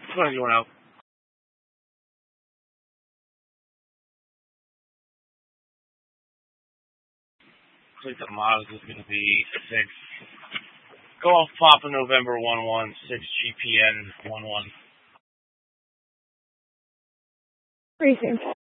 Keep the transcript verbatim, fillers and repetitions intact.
What's going out? I think the miles is going to be six. Golf Papa November one one, six G P N one one. Racing.